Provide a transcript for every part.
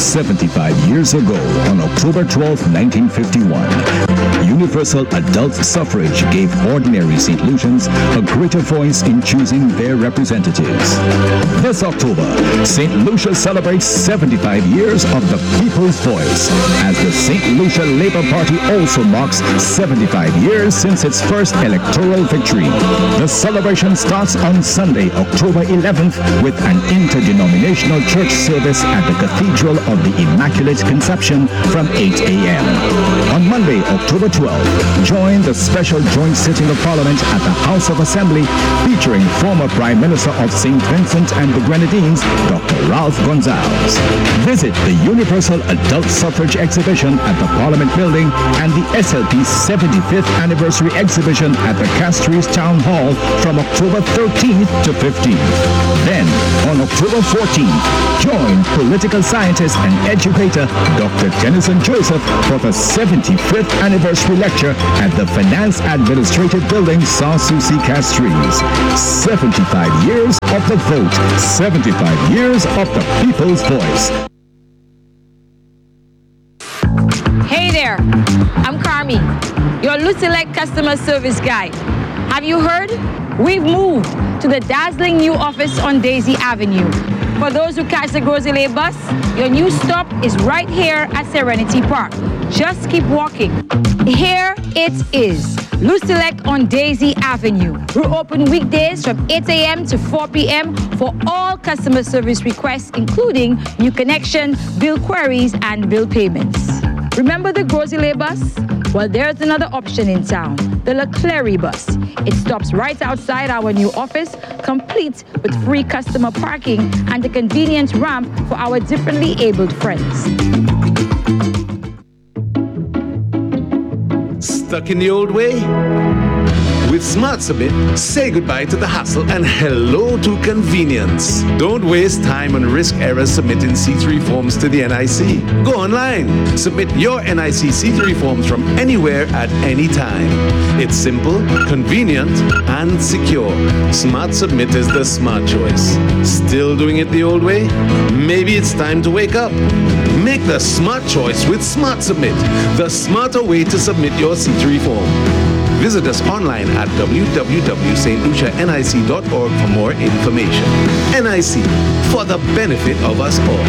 75 years ago, on October 12, 1951, universal adult suffrage gave ordinary St. Lucians a greater voice in choosing their representatives. This October, St. Lucia celebrates 75 years of the people's voice, as the St. Lucia Labour Party also marks 75 years since its first electoral victory. The celebration starts on Sunday, October 11th, with an interdenominational church service at the Cathedral of the Immaculate Conception from 8 a.m. On Monday, October 12th, join the special joint sitting of Parliament at the House of Assembly, featuring former Prime Minister of St. Vincent and the Grenadines, Dr. Ralph Gonsalves. Visit the Universal Adult Suffrage Exhibition at the Parliament Building and the SLP 75th Anniversary Exhibition at the Castries Town Hall from October 13th to 15th. Then, on October 14th, join political scientist and educator Dr. Tennyson Joseph for the 75th Anniversary Lecture at the Finance Administrative Building, Sans Souci, Castries. 75 years of the vote, 75 years of the people's voice. Hey there, I'm Carmi, your Lucilec customer service guide. Have you heard? We've moved to the dazzling new office on Daisy Avenue. For those who catch the Groseilliers bus, your new stop is right here at Serenity Park. Just keep walking. Here it is, Lucilec on Daisy Avenue. We're open weekdays from 8 a.m. to 4 p.m. for all customer service requests, including new connection, bill queries, and bill payments. Remember the Groseilliers bus? Well, there's another option in town, the Leclerc bus. It stops right outside our new office, complete with free customer parking and a convenient ramp for our differently abled friends. Stuck in the old way? With Smart Submit, say goodbye to the hassle and hello to convenience. Don't waste time on risk errors submitting C3 forms to the NIC. Go online. Submit your NIC C3 forms from anywhere at any time. It's simple, convenient, and secure. Smart Submit is the smart choice. Still doing it the old way? Maybe it's time to wake up. Make the smart choice with Smart Submit, the smarter way to submit your C3 form. Visit us online at www.stlucianic.org for more information. NIC, for the benefit of us all.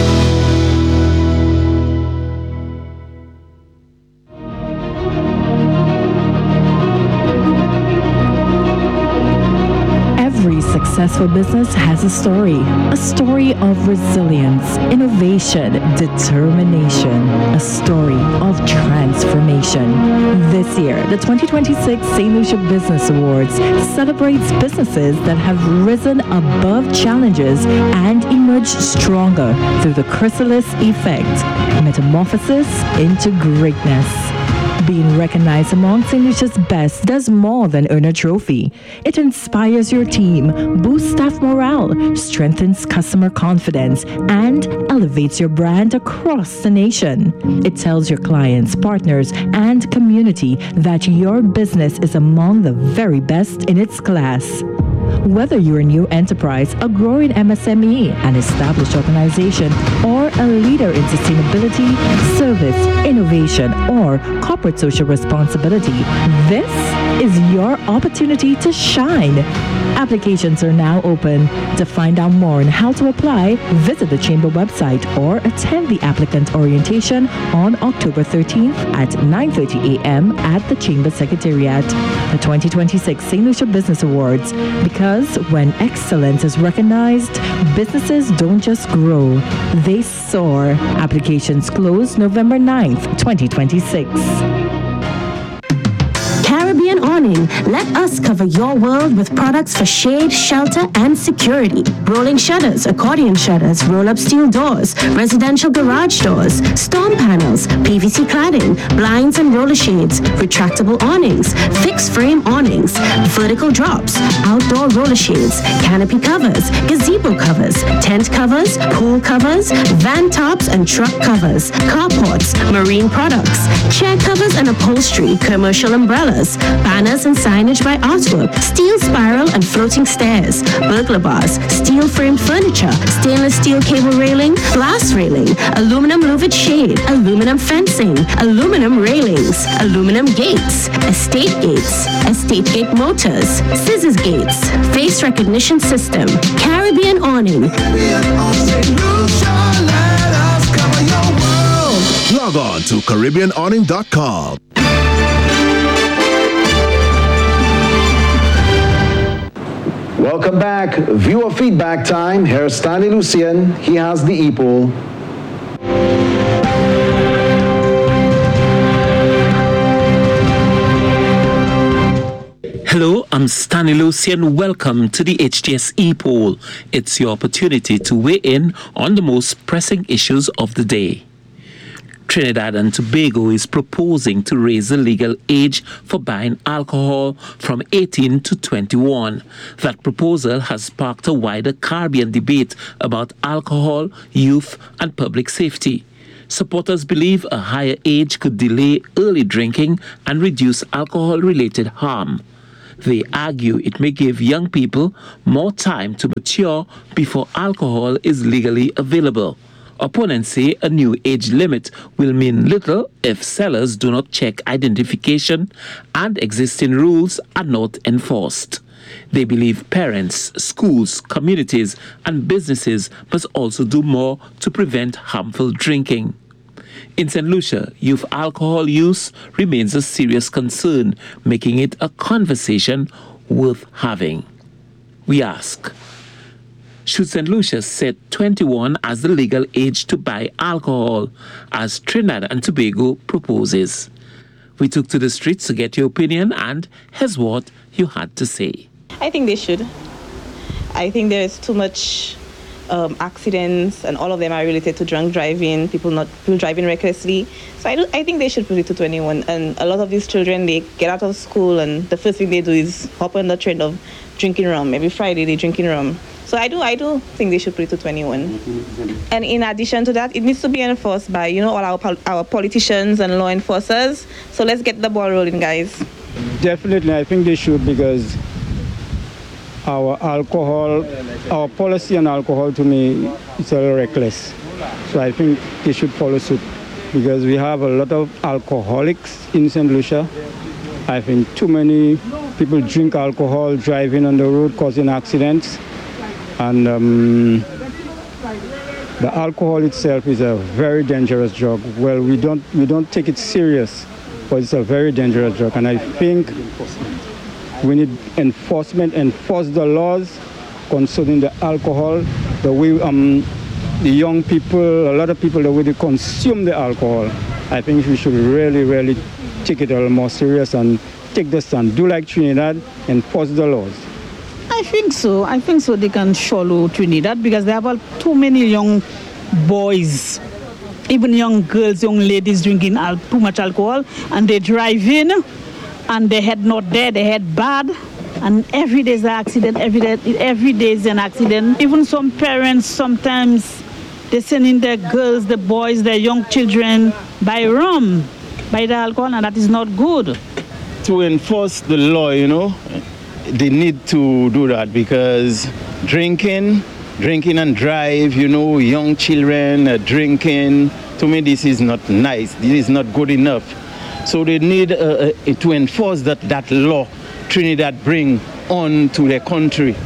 Every successful business has a story of resilience, innovation, determination, a story of transformation. This year, the 2026 St. Lucia Business Awards celebrates businesses that have risen above challenges and emerged stronger through the chrysalis effect, metamorphosis into greatness. Being recognized among St. Lucia's best does more than earn a trophy. It inspires your team, boosts staff morale, strengthens customer confidence, and elevates your brand across the nation. It tells your clients, partners, and community that your business is among the very best in its class. Whether you're a new enterprise, a growing MSME, an established organization, or a leader in sustainability, service, innovation, or corporate social responsibility, this is your opportunity to shine. Applications are now open. To find out more on how to apply, visit the Chamber website or attend the applicant orientation on October 13th at 9:30 a.m. at the Chamber Secretariat. The 2026 St. Lucia Business Awards, because when excellence is recognized, businesses don't just grow, they soar. Applications close November 9th, 2026. Caribbean Awning. Let us cover your world with products for shade, shelter, and security. Rolling shutters, accordion shutters, roll-up steel doors, residential garage doors, storm panels, PVC cladding, blinds and roller shades, retractable awnings, fixed frame awnings, vertical drops, outdoor roller shades, canopy covers, gazebo covers, tent covers, pool covers, van tops and truck covers, carports, marine products, chair covers and upholstery, commercial umbrellas, banners, banners and signage by Artwork, steel spiral and floating stairs, burglar bars, steel framed furniture, stainless steel cable railing, glass railing, aluminum louvered shade, aluminum fencing, aluminum railings, aluminum gates, estate gate motors, scissors gates, face recognition system, Caribbean awning. Log on to CaribbeanAwning.com. Welcome back. Viewer feedback time. Here's Stanley Lucien. He has the e-poll. Hello, I'm Stanley Lucien. Welcome to the HTS e-poll. It's your opportunity to weigh in on the most pressing issues of the day. Trinidad and Tobago is proposing to raise the legal age for buying alcohol from 18 to 21. That proposal has sparked a wider Caribbean debate about alcohol, youth, and public safety. Supporters believe a higher age could delay early drinking and reduce alcohol-related harm. They argue it may give young people more time to mature before alcohol is legally available. Opponents say a new age limit will mean little if sellers do not check identification and existing rules are not enforced. They believe parents, schools, communities, and businesses must also do more to prevent harmful drinking. In St. Lucia, youth alcohol use remains a serious concern, making it a conversation worth having. We ask, should St. Lucia set 21 as the legal age to buy alcohol, as Trinidad and Tobago proposes? We took to the streets to get your opinion, and here's what you had to say. I think they should. I think there is too much accidents, and all of them are related to drunk driving, people driving recklessly. So I think they should put it to 21. And a lot of these children, they get out of school and the first thing they do is hop on the trend of drinking rum. Every Friday they're drinking rum. So I do think they should put it to 21. And in addition to that, it needs to be enforced by, all our politicians and law enforcers. So let's get the ball rolling, guys. Definitely, I think they should, because our policy on alcohol, to me, it's a little reckless. So I think they should follow suit, because we have a lot of alcoholics in St. Lucia. I think too many people drink alcohol, driving on the road, causing accidents. And the alcohol itself is a very dangerous drug. Well, we don't take it serious, but it's a very dangerous drug. And I think we need enforcement, enforce the laws concerning the alcohol, the way the young people, a lot of people, the way they consume the alcohol. I think we should really, really take it a little more serious and take the stand. Do like Trinidad, enforce the laws. I think so. They can follow Trinidad, because they have too many young boys, even young girls, young ladies drinking too much alcohol, and they drive in, and their head not there, their head bad, and every day is an accident. Every day is an accident. Even some parents, sometimes they send in their girls, the boys, their young children buy rum, buy the alcohol, and that is not good. To enforce the law, they need to do that, because drinking and drive, young children drinking, to me this is not nice, this is not good enough. So they need to enforce that law Trinidad bring on to their country.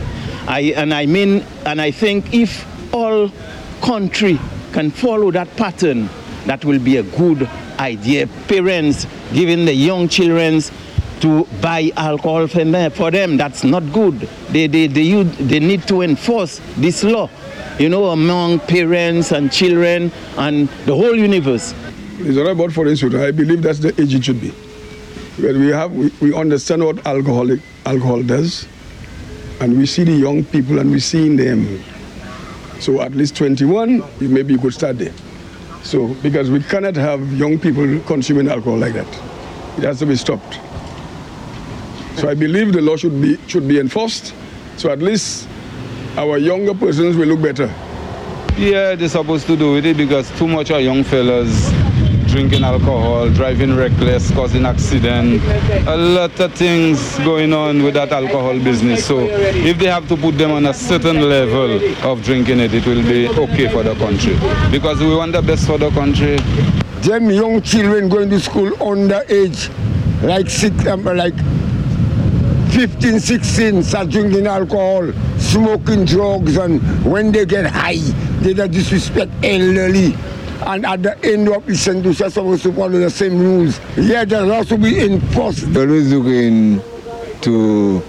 I think if all country can follow that pattern, that will be a good idea. Parents giving the young children to buy alcohol for them, that's not good. They need to enforce this law, among parents and children and the whole universe. It's all about foreign students. I believe that's the age it should be. Because we understand what alcohol does, and we see the young people and we see in them. So at least 21, it may be a good start there. So because we cannot have young people consuming alcohol like that. It has to be stopped. So I believe the law should be enforced, so at least our younger persons will look better. Yeah, they're supposed to do with it, because too much of young fellas drinking alcohol, driving reckless, causing accident, a lot of things going on with that alcohol business. So if they have to put them on a certain level of drinking it, it will be okay for the country. Because we want the best for the country. Them young children going to school underage, like 15, 16, start drinking alcohol, smoking drugs, and when they get high, they disrespect elderly. And at the end of the sentence, they're supposed to follow the same rules. Yeah, there has to be enforced. We're always looking to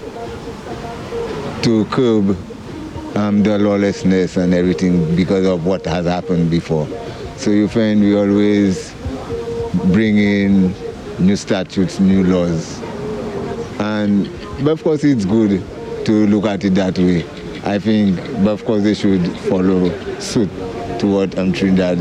curb the lawlessness and everything because of what has happened before. So you find we always bring in new statutes, new laws. But of course it's good to look at it that way. I think, but of course they should follow suit to what Trinidad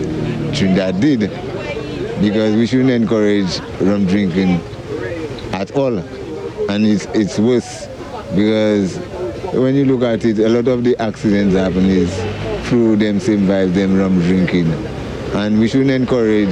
did, because we shouldn't encourage rum drinking at all. And it's worse because when you look at it, a lot of the accidents happen is through them same vibes, them rum drinking. And we shouldn't encourage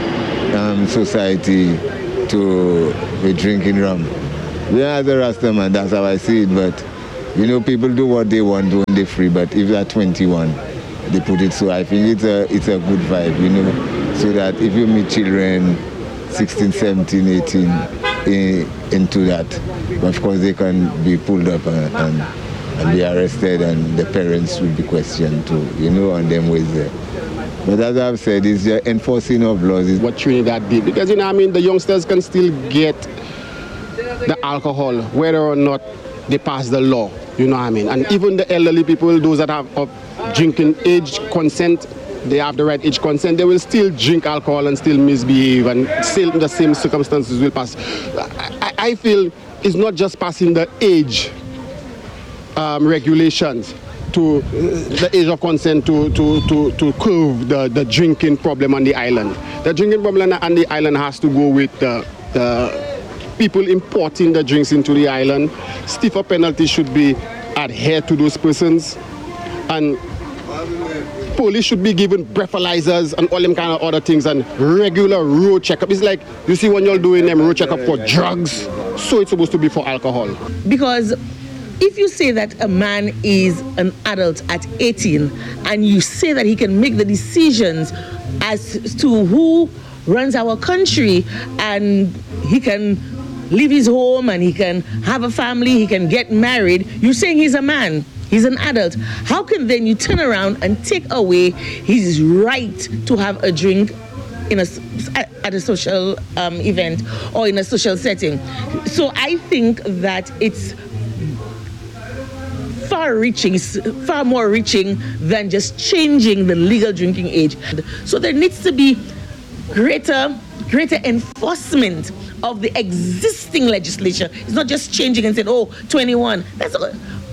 society to be drinking rum. We are the Rasta man, that's how I see it, but people do what they want when they're free, but if they're 21, they put it so. I think it's a good vibe, so that if you meet children 16, 17, 18 into that, of course they can be pulled up and be arrested, and the parents will be questioned too, on them ways there. But as I've said, it's the enforcing of laws. Is what Trinidad did, because the youngsters can still get the alcohol, whether or not they pass the law, And even the elderly people, those that have drinking age consent, they have the right age consent, they will still drink alcohol and still misbehave, and still the same circumstances will pass. I feel it's not just passing the age regulations to the age of consent to curb the drinking problem on the island. The drinking problem on the island has to go with the people importing the drinks into the island. Stiffer penalties should be adhered to those persons, and police should be given breathalyzers and all them kind of other things, and regular road checkup. It's like, you see when you're doing them road checkup for drugs, so it's supposed to be for alcohol. Because if you say that a man is an adult at 18 and you say that he can make the decisions as to who runs our country, and he can leave his home and he can have a family, he can get married, you're saying he's a man, he's an adult. How can then you turn around and take away his right to have a drink at a social event or in a social setting? So I think that it's far more reaching than just changing the legal drinking age. So there needs to be greater enforcement of the existing legislation. It's not just changing and saying, 21. That's all.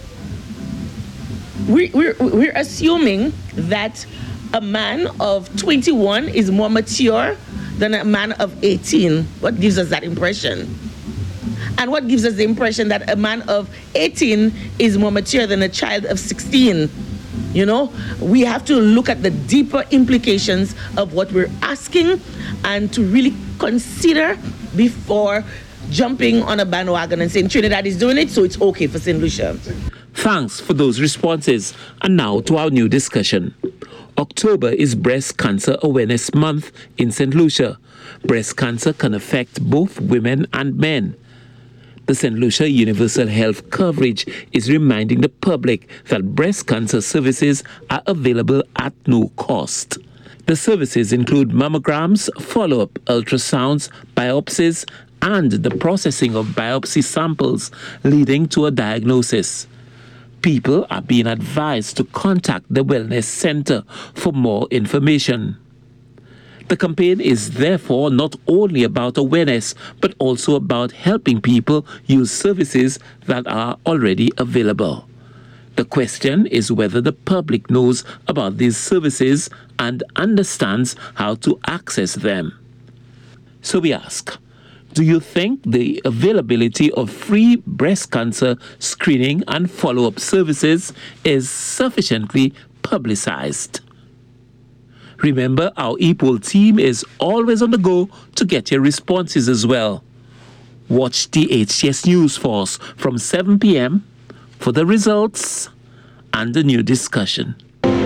We're assuming that a man of 21 is more mature than a man of 18. What gives us that impression? And what gives us the impression that a man of 18 is more mature than a child of 16? We have to look at the deeper implications of what we're asking and to really consider before jumping on a bandwagon and saying Trinidad is doing it, so it's okay for St. Lucia. Thanks for those responses. And now to our new discussion. October is Breast Cancer Awareness Month in St. Lucia. Breast cancer can affect both women and men. The St. Lucia Universal Health Coverage is reminding the public that breast cancer services are available at no cost. The services include mammograms, follow-up ultrasounds, biopsies, and the processing of biopsy samples leading to a diagnosis. People are being advised to contact the Wellness Center for more information. The campaign is therefore not only about awareness, but also about helping people use services that are already available. The question is whether the public knows about these services and understands how to access them. So we ask, do you think the availability of free breast cancer screening and follow-up services is sufficiently publicized? Remember, our ePoll team is always on the go to get your responses as well. Watch the HTS News Force from 7 p.m. for the results and the new discussion.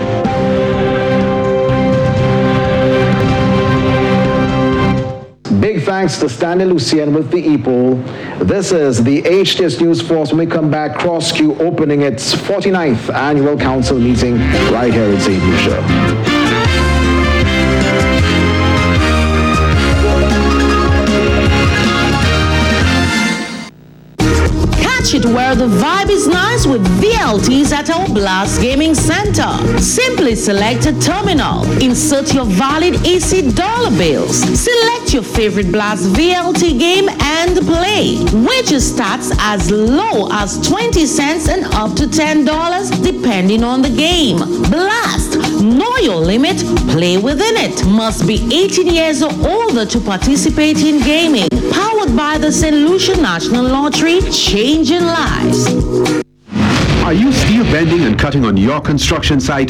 Big thanks to Stanley Lucien with the ePoll. This is the HTS News Force. When we come back, Cross-Q opening its 49th annual council meeting right here in St. Lucia. It where the vibe is nice with VLTs at our Blast Gaming Center. Simply select a terminal, insert your valid AC dollar bills, select your favorite Blast VLT game and play. Wages starts as low as 20 cents and up to $10 depending on the game. Blast, know your limit, play within it. Must be 18 years or older to participate in gaming. Powered by the St. Lucia National Lottery, changing lives. Are you steel bending and cutting on your construction site?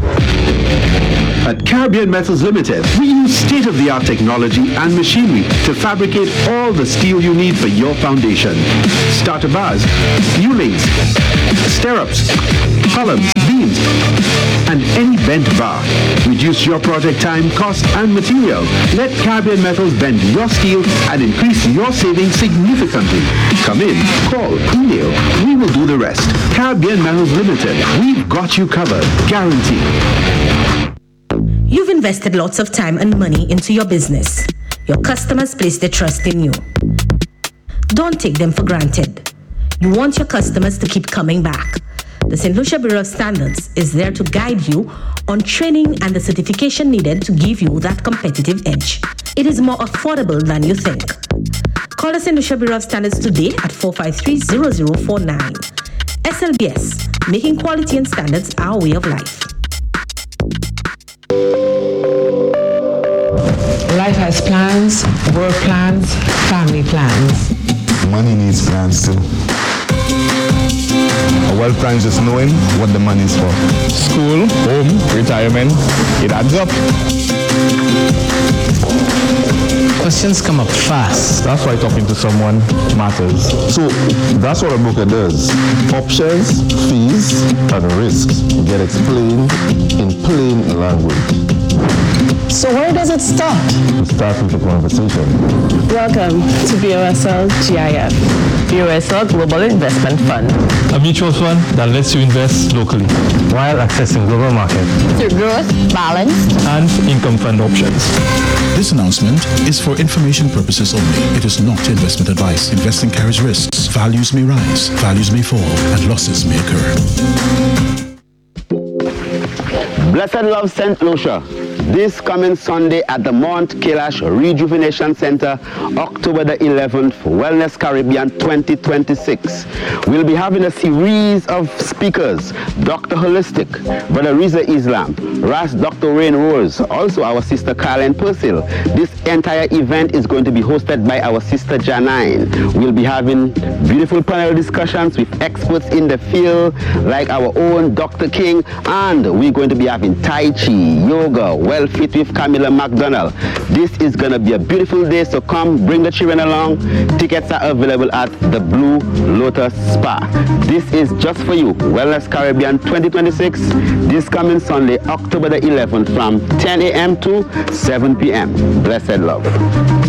At Caribbean Metals Limited, we use state-of-the-art technology and machinery to fabricate all the steel you need for your foundation. Starter bars, U-links, stirrups, columns, beams, and any bent bar. Reduce your project time, cost, and material. Let Caribbean Metals bend your steel and increase your savings significantly. Come in, call, email. We will do the rest. Caribbean Metals Limited. We've got you covered. Guaranteed. You've invested lots of time and money into your business. Your customers place their trust in you. Don't take them for granted. You want your customers to keep coming back. The St. Lucia Bureau of Standards is there to guide you on training and the certification needed to give you that competitive edge. It is more affordable than you think. Call the St. Lucia Bureau of Standards today at 453-0049. SLBS, making quality and standards our way of life. Life has plans, work plans, family plans. Money needs plans too. A wealth plan is just knowing what the money is for. School, home, retirement, it adds up. Questions come up fast. That's why talking to someone matters. So that's what a broker does. Options, fees, and risks get explained in plain language. So where does it start? We start with a conversation. Welcome to BOSL GIF. BOSL Global Investment Fund. A mutual fund that lets you invest locally while accessing global market. Through growth, balance, and income fund options. This announcement is for information purposes only. It is not investment advice. Investing carries risks. Values may rise, values may fall, and losses may occur. Blessed Love St. Lucia. This coming Sunday at the Mount Kailash Rejuvenation Center, October the 11th, Wellness Caribbean 2026. We'll be having a series of speakers, Dr. Holistic, Brother Riza Islam, Ras Dr. Rain Rose, also our sister Carlene Purcell. This entire event is going to be hosted by our sister Janine. We'll be having beautiful panel discussions with experts in the field like our own Dr. King, and we're going to be having Tai Chi, yoga, Well Fit with Camilla McDonald. This is going to be a beautiful day, so come, bring the children along. Tickets are available at the Blue Lotus Spa. This is just for you, Wellness Caribbean 2026, this coming Sunday, October the 11th from 10 a.m. to 7 p.m. Blessed love.